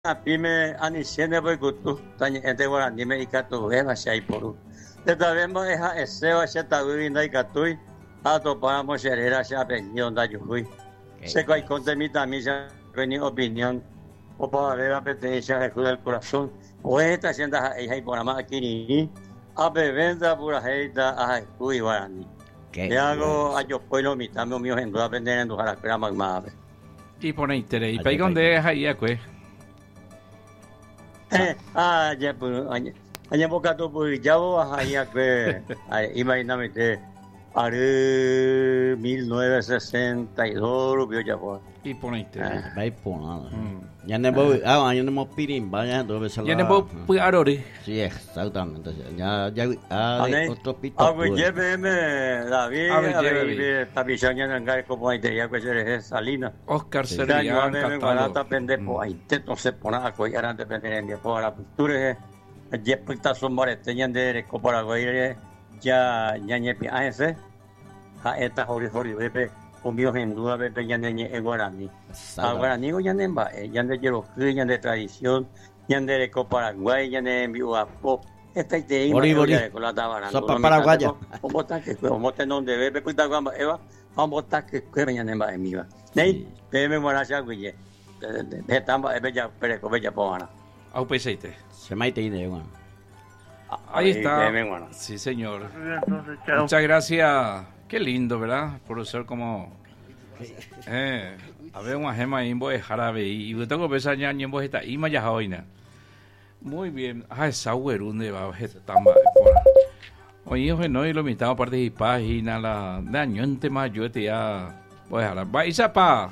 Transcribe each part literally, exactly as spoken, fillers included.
Pime anisiene boy kutu tanya ente guarani me ikatu eva shai poru. Teta vemos eja eseo sheta uinda ikatui ato para mosherera sha peñón da yui. Se coi contemita misa ni opinión o para ver a petencia de del corazón. O esta sienda eja y por más aquí ni a bevenda pura heita a kui guarani. Le hago a yo pueblo mitad mío en duda vender en duda la crea magma. Y pone interés. Y pegón de eja y acue. Ah, ya pues, año boca tu pues ya vos allá que, imagínate, haré mil novecientos sesenta y dos rubio ya pues. Y poniste. Ah, vai por nada. Ya no voy, ah, ya no me pirin, vaya, entonces ya no voy pues arori. Sí, exactamente. Ya ya ah, otro pito. Ah, pues lléveme David, a ver, tapizaña en el como ahí te ya que eres Salina. Oscar Serrano, Cataldo. Pendejo, ahí te no se pone a coger antes de tener ni por la cultura. Ya pues son varios tenían de para coger ya ya ni a ese. A esta hori hori bebe. Conmigo en duda bebe ya ni en guaraní. A guaraní ya ni va, ya de llevo ya de tradición, ya de eco Paraguay, ya de envío a pop. Esta idea de con la tabana. Sopa paraguaya. Como está que como te donde bebe cuida gamba Eva, vamos está que que ya ni va en miga. Nei, bebe mora ya güey. De tamba bebe ya pero bebe ya poana. Au peseite. Se maite ide, bueno. Ahí está. Sí, señor. Muchas gracias. Qué lindo, ¿verdad? Por ser como... Eh, a ver, una gema en voz de jarabe. Y yo tengo que pensar ya en voz de esta ima ya hoina. Muy bien. Ah, esa huerunde va a estar mal. Oye, oye, no, y lo mitad aparte de página, la de año en tema, yo te ya... Voy a dejar. Va, Isapa.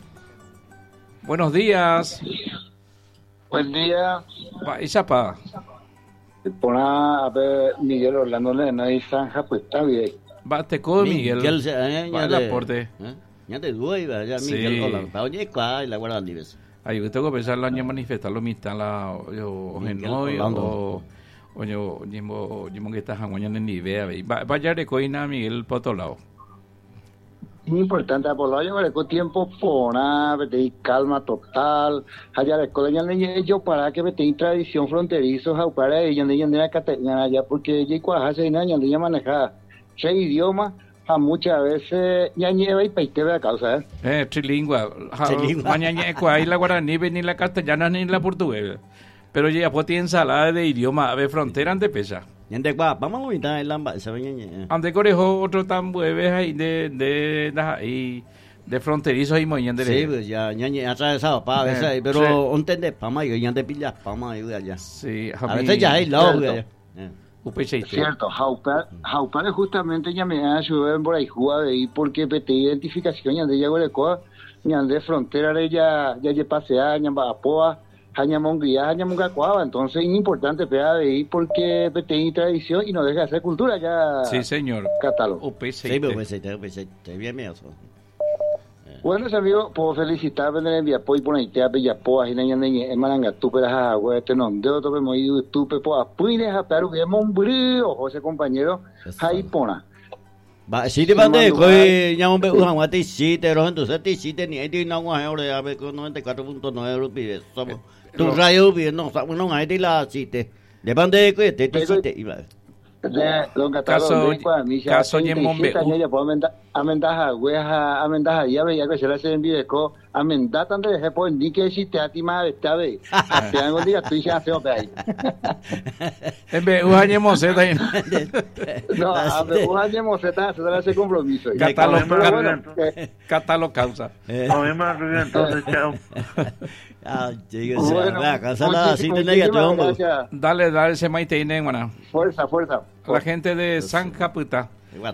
Buenos días. Buen día. Va, Isapa. Por a ver, Miguel Orlando Lena y Zanja, pues está bien. Va, te codo Miguel. Miguel, eh, va el aporte. Ya te duele, ya Miguel Orlando. Oye, claro, y la guardan dives. Ay, yo tengo que pensar el año manifestar lo mitad la o genoi o o yo yo yo que está mañana en idea. Vaya de coina Miguel por otro lado. Importante por lo yo con tiempo pona, de calma total. Allá de coleña le yo para que vete tradición fronterizo a para ella de ella Catalina allá porque ya cuaja seis años de manejar seis idiomas a muchas veces ya lleva y peite de causa eh eh trilingua mañana ahí la guaraní ni la castellana ni la portuguesa pero ya pues tiene ensalada de idioma de frontera ante pesa Yende kwa, vamos a mitad el lamba, se ven. Ante corejo otro tan bueves ahí de de de de fronterizo y moñan de. Sí, pues ya ya atravesado para veces, pero entende, pama yo ya te pillas pama yo allá. Sí, a veces ya hay lado allá. Cierto, Jaupar, Jaupar justamente ya me ha ayudado por ahí jugar de ahí porque te identificación ya de ya de coa, ya de frontera de ya ya ya pasea, ya va a poa. Hañamonguía, Hañamongacuaba, entonces es importante pegar de ahí porque tiene tradición y no deja de hacer cultura ya. Sí, señor. Catálogo. Sí, pero peseite, peseite, bien mío. Bueno, amigos, puedo felicitar a en Viapoy por ahí te Bellapoa, y en en Malangatu, pero a agua, este no, de otro hemos ido estupe, pues a Puines, a Perú, que es un brío, José compañero, ahí pona. Va, si te van de coi, ya un be usan guati si te lo entonces ti si te ni ti no guay ahora a ver con noventa y cuatro punto nueve euros pide. Somos tu radio bien no, no hay de la cite. De van de coi te te te iba. De don Caso caso ni mombe. Ya puedo aumentar aumentar hueja aumentar ya ve ya que se le hace en videco aumentar tanto de po ni que si te atima esta vez. Te hago día tú ya se ope ahí. En vez un año moseta. No, a ver un año moseta se le hace compromiso. Catálogo catálogo causa. No más entonces chao. Ah, chico, la casa la así de negativo. Dale, dale ese maite ine, buena. Fuerza, fuerza. La gente de San Caputa.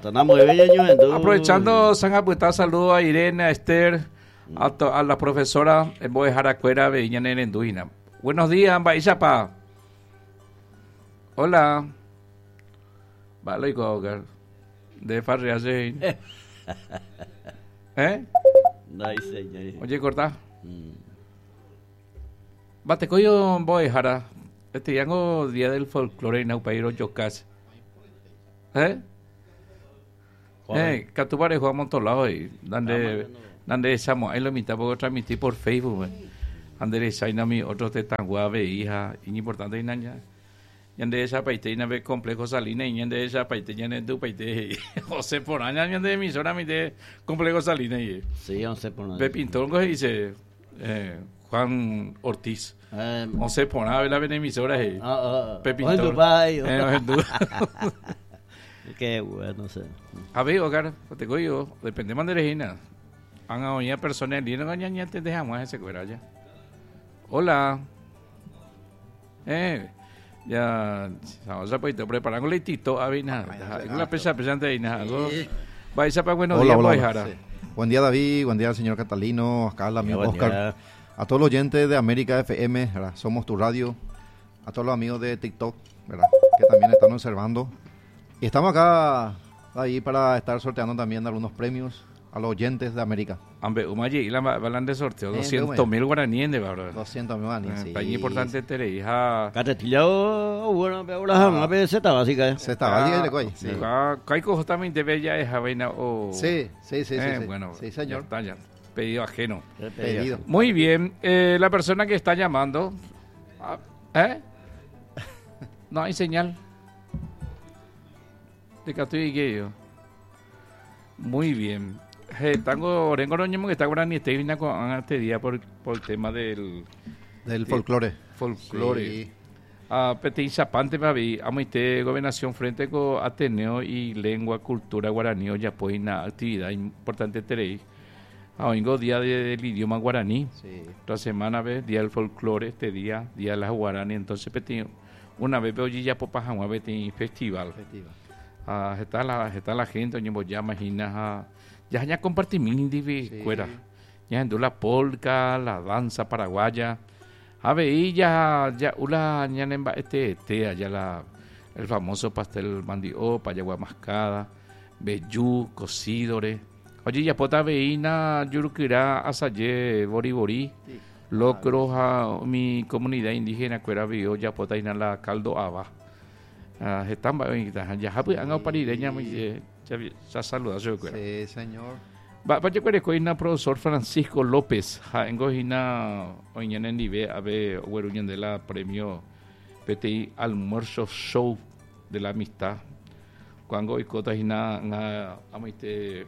Aprovechando San Caputa, saludo a Irene, a Esther, a, to, a la profesora Boe Jaracuera Beñan en Enduina. Buenos días, Baishapa. Hola. Vale, Gogar. De Farriaje. ¿Eh? Oye, corta. Bate coyo Boe Jara. Este yango día del folclore en Aupairo Yocas. ¿Eh? Eh, Catubare jugamos todos lados y donde donde estamos ahí lo mitad puedo transmitir por Facebook, man. Andrés Sainami, otros de Tanguave, hija, importante, Inaña. Yande esa paite, Inabe complejo Salina, y yande esa paite, yande tu paite, José Poraña, yande emisora, mi de complejo Salina. Sí, José Poraña. Ve Pintor, que dice eh, Juan Ortiz. Eh, José Poraña, la emisora, eh. Ah, ah. Pe Pintor. En Dubái. En Dubái. Qué bueno, sé. A ver, Ocar, te digo yo, depende de Regina. Han oído personas y no ya te dejamos ese cuero allá. Hola. Eh, ya, vamos a poder preparar un leitito, a ver, nada. La pesa pesante y nada. Vais a para buenos días, hola, hola. Sí. Buen día, David, buen día, señor Catalino, acá el amigo Oscar. Día. A todos los oyentes de América F M, ¿verdad? Somos tu radio. A todos los amigos de TikTok, ¿verdad? Que también están observando. Y estamos acá ahí para estar sorteando también algunos premios a los oyentes de América. Hombre, Umayi, y la balan de sorteo, doscientos mil guaraníes de verdad. doscientos mil guaraníes, sí. Para importante tener hija. Catetillado, bueno, pero la vez se estaba así que. Se estaba así que le sí. Hay cosas también de bella esa vaina o. Sí, sí, sí, eh, sí. Bueno, sí, señor. Ya, pedido ajeno. Pedido. Muy bien, eh, la persona que está llamando, ¿eh? No hay señal. De que estoy yo. Muy bien. Hey, tango orengo roñemo que está guarani este vina con este día por por el tema del del folclore. Folclore. Sí. A Petit Zapante babi, amo este gobernación frente con Ateneo y lengua, cultura guaraní, ya pues una actividad importante terei. Hoy día del idioma guaraní. Sí. Otra semana ves día del folclore, este día día de las guaraní, entonces Petit una vez veo ya por Pajagua Petit festival. Festival. Uh, está la está la gente oye ya imaginas uh, ya ya compartimiento de fuera ya en la polka la danza paraguaya a ver ya ya una ya este este allá la el famoso pastel mandioca yagua mascada bellú cocidore oye ya pota veina yurukira asaye boribori sí. Locros a mi comunidad indígena cuera vio ya pota ina la caldo aba. Ah, están ya happy han parideña me ya saluda yo creo. Sí, señor. Va pa yo creo que ina profesor Francisco López ha engojina oñene nive a ver hueruñen de la premio P T I almuerzo show de la amistad cuando icota ina nga amite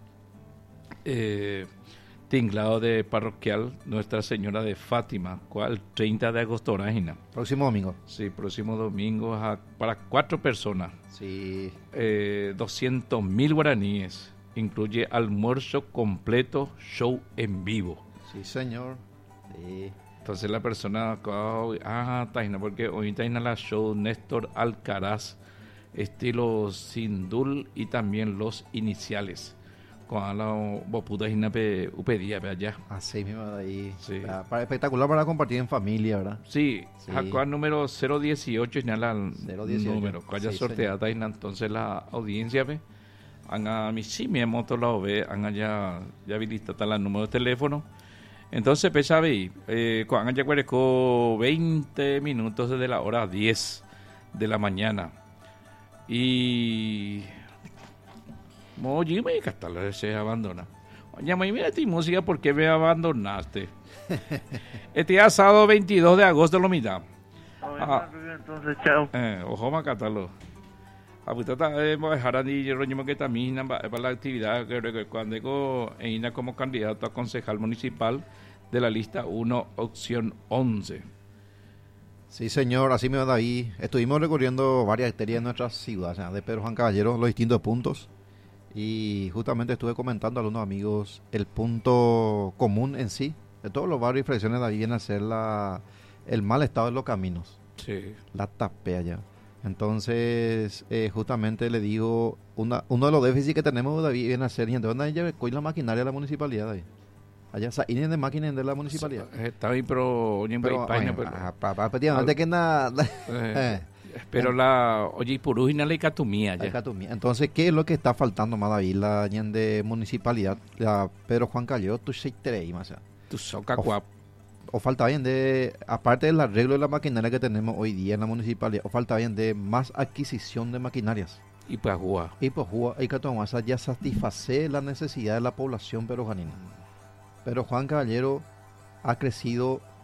eh tinglado de parroquial Nuestra Señora de Fátima, cual treinta de agosto orajina. Próximo domingo. Sí, próximo domingo a, para cuatro personas. Sí. Eh, doscientos mil guaraníes. Incluye almuerzo completo, show en vivo. Sí, señor. Sí. Entonces la persona, ah, taina, porque hoy taina la show Néstor Alcaraz, estilo Sindul y también los iniciales. Con la boputa ginape upedía allá. Así mismo ahí. Sí. Para, para, espectacular para compartir en familia, ¿verdad? Sí, sí. Al número cero dieciocho señala el número, que haya sí, sorteada entonces la audiencia ve. A mí sí me hemos tolado ve, han ya ya habilitado el número de teléfono. Entonces pesa ve, eh, cuando ya cuereco veinte minutos desde la hora diez de la mañana. Y oye, me encanta se abandona. Oye, mira tu música, ¿por qué me abandonaste? Este asado veintidós de agosto lo mitad. Ah, entonces, chao. Eh, ojo, macatalo. Ahorita hemos dejado de roño que también para la actividad que cuando ella como candidato a concejal municipal de la lista uno, opción once. Sí, señor, así me va David. Estuvimos recorriendo varias hectáreas en nuestra ciudad, o sea, de Pedro Juan Caballero, los distintos puntos. Y justamente estuve comentando a algunos amigos el punto común en sí, de todos los barrios y fracciones de ahí viene a ser la, el mal estado de los caminos. Sí. La tapea ya. Entonces, eh, justamente le digo, una, uno de los déficits que tenemos David viene a ser, gente, ¿dónde hay la maquinaria de la municipalidad David? Allá, ¿y de máquinas de la municipalidad? Está bien, pero... Pero, efectivamente que nada... Pero la oye purujina la icatumía ya. Icatumía. Entonces, ¿qué es lo que está faltando más David la de municipalidad? La Pedro Juan Caballero, tu seiterei más. Tu soca cuap. O falta bien de, aparte del arreglo de la maquinaria que tenemos hoy día en la municipalidad, o falta bien de más adquisición de maquinarias. Y pues jugar. Y pues jugar, y que tomar ya satisfacer la necesidad de la población perujanina. Pero Juan Caballero ha crecido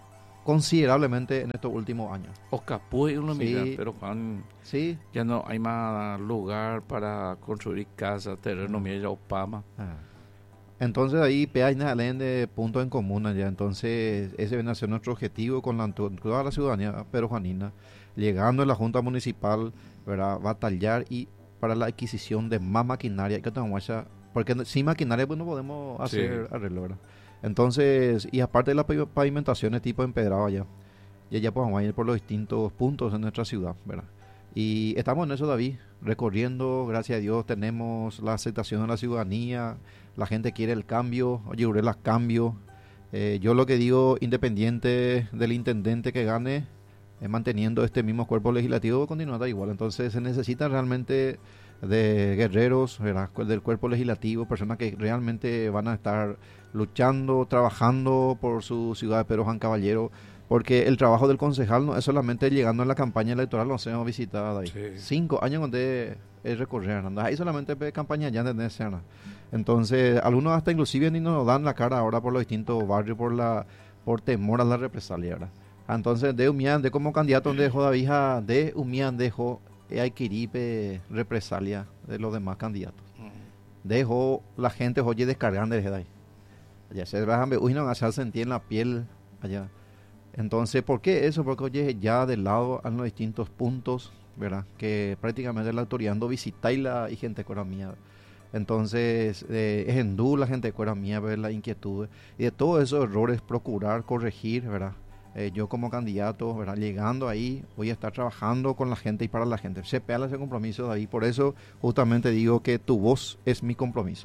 considerablemente en estos últimos años. Oscar, puede uno Sí. mirar, pero Juan, Sí. ya no hay más lugar para construir casas, terreno, mira, Opama. Ah. Entonces ahí hay de puntos en común allá. Entonces ese viene a ser nuestro objetivo con la, toda la ciudadanía peruanina, llegando a la Junta Municipal, ¿verdad? Batallar y para la adquisición de más maquinaria que tenemos allá, porque sin maquinaria pues no podemos hacer Sí. arreglo, ¿verdad? Entonces, y aparte de las pavi- pavimentaciones tipo empedrado allá, y allá podemos ir por los distintos puntos en nuestra ciudad, ¿verdad? Y estamos en eso, David, recorriendo, gracias a Dios tenemos la aceptación de la ciudadanía, la gente quiere el cambio, oye, Urela, cambio. Eh, yo lo que digo, independiente del intendente que gane, eh, manteniendo este mismo cuerpo legislativo, continuará igual. Entonces se necesita realmente de guerreros, ¿verdad? Del cuerpo legislativo, personas que realmente van a estar luchando, trabajando por su ciudad de Pedro Juan Caballero, porque el trabajo del concejal no es solamente llegando en la campaña electoral, no hemos visitado ahí. Sí. Cinco años donde es recorrer, ¿no? Ahí solamente ve campaña ya de escena. Entonces, algunos hasta inclusive ni nos dan la cara ahora por los distintos barrios, por la por temor a la represalia, ¿verdad? Entonces, de Umián, de como candidato donde dejó David, de Umián dejó hay quiripe represalia de los demás candidatos. Dejó la gente oye descargando desde ahí. Allá se bajan, uy, no, allá sentir en la piel allá. Entonces, ¿por qué eso? Porque oye, ya del lado a los distintos puntos, ¿verdad? Que prácticamente la autoridad ando visita y la y gente cuera mía. Entonces, eh, es en du la gente cuera mía, ver la inquietud. Y de todos esos errores, procurar corregir, ¿verdad? Eh, yo como candidato, ¿verdad? Llegando ahí, voy a estar trabajando con la gente y para la gente. Se pega ese compromiso, David. Por eso, justamente digo que tu voz es mi compromiso.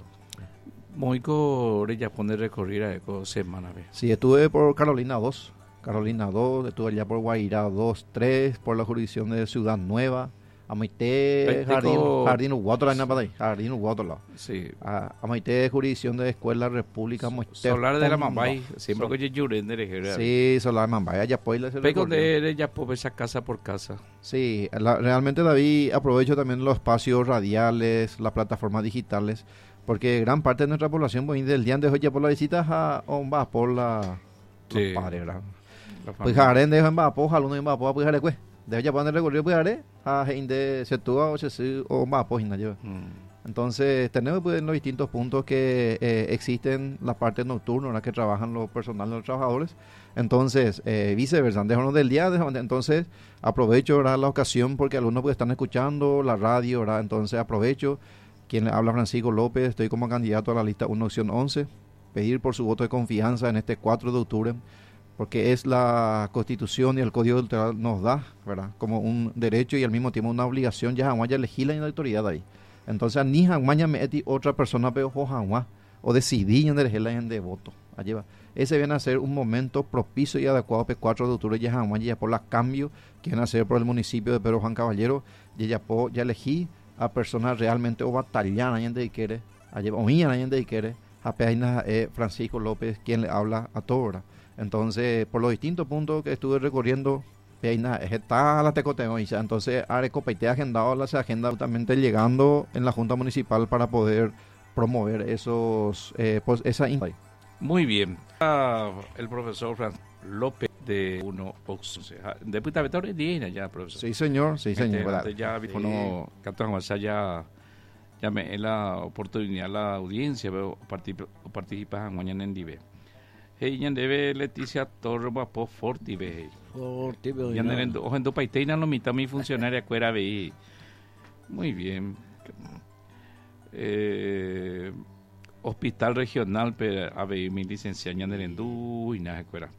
Moico, ya pone recorrer a eco semana, ¿ve? Sí, estuve por Carolina dos. Carolina dos, estuve allá por Guairá dos, tres, por la jurisdicción de Ciudad Nueva, Amaité, Jardín, Jardín Uguato, la para ahí, Jardín Uguato, sí. Amaité, jurisdicción de Escuela República, Amaité. Solar de la Mambay, siempre que yo lloré en el Sí, Solar de Mambay, allá pues la Pero de ya por esa casa por casa. Sí, la, realmente David, aprovecho también los espacios radiales, las plataformas digitales, porque gran parte de nuestra población, pues, del día de hoy ya por la visita a va por la sí. padres, ¿verdad? Pues jaren de en Bapo, jalón en Bapo, pues jare pues. De ya poner recorrido pues jare, a gente se tuvo o se o Bapo y nada. Entonces, tenemos pues en los distintos puntos que eh, existen las partes nocturnas, las que trabajan los personales, los trabajadores. Entonces, eh, viceversa, déjanos del día, entonces aprovecho, ¿verdad? La ocasión porque algunos pues están escuchando la radio, ¿verdad? Entonces, aprovecho. Quien le habla, Francisco López, estoy como candidato a la lista uno opción once, pedir por su voto de confianza en este cuatro de octubre, porque es la Constitución y el Código Electoral nos da, ¿verdad? Como un derecho y al mismo tiempo una obligación, ya jamás ya elegí la autoridad ahí. Entonces, ni jamás ya me eti otra persona pero jamás o decidí en elegir la gente de voto. Allí va. Ese viene a ser un momento propicio y adecuado para el cuatro de octubre, ya jamás ya por los cambios que van a hacer por el municipio de Pedro Juan Caballero, ya ya, po, ya elegí a personas realmente o batallar a gente que quiere, o mía a gente que quiere, a Peina eh, Francisco López, quien le habla a todos, ¿verdad? Entonces, por los distintos puntos que estuve recorriendo, Peina está la tecoteo, entonces Arecopeite ha agendado la agenda justamente llegando en la Junta Municipal para poder promover esos eh, pues esa insight. Muy bien. Uh, el profesor Francisco López de uno deputado de ya, profesor. Sí, señor, sí, señor. Este, ya vi no ya ya me en la oportunidad la audiencia veo participa mañana en Dive. Hey, ya debe Leticia Torre Bapo Fortive. Fortive. Ya en ojo en do paiteina no mitad mi funcionaria cuera ve. Muy bien. Eh, Hospital Regional pero a ver mi licenciada en el Endú y nada cuera.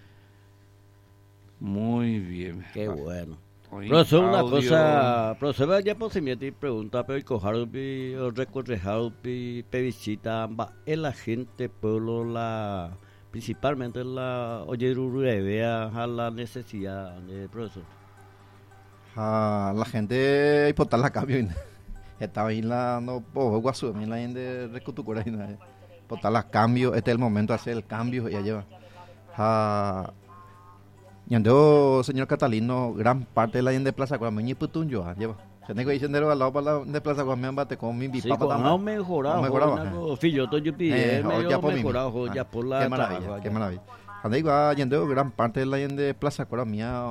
Muy bien. Qué bueno. Profesor, una cosa, profesor, ya por si me pregunta, pero el cojar, el recorrejado, el visita, es la gente, pueblo, la, principalmente la, oye, vea a la necesidad de profesor. A la gente, hipotar la cambio, estaba ahí la, no, pobre guasu, a mí la gente recutucura, hipotar la cambio, este es el momento de hacer el cambio, ya lleva. A Yandeo, señor Catalino, gran parte de la gente de Plaza Guamé, ni putun yo, lleva. Se tengo que ir al lado para la de Plaza Guamé, bate con mi sí, papá también. No mejorado, mejorado. Fillo, todo yo pide, ya mejorado, ya por la. Qué maravilla, qué maravilla. Andai va yendo gran parte de la de Plaza Cora mía